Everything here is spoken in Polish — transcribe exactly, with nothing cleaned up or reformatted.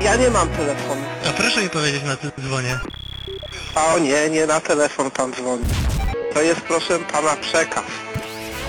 Ja nie mam telefonu. A proszę mi powiedzieć, na co dzwonię. O nie, nie na telefon pan dzwoni. To jest proszę pana przekaz.